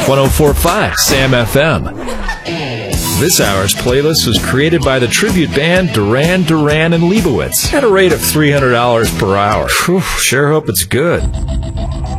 104.5 Sam FM. This hour's playlist was created by the tribute band Duran Duran and Leibowitz at a rate of $300 per hour. Whew, sure hope it's good.